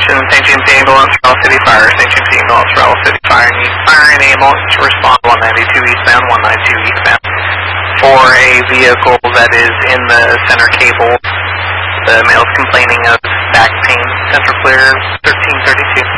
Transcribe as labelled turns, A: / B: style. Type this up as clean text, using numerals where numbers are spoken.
A: Attention, St. James Ambulance, Raleigh City Fire, St. James Ambulance, Raleigh City Fire, need fire and ambulance to respond 192 eastbound, 192 eastbound for a vehicle that is in the center cable. The male's complaining of back pain. Central clear, 1332.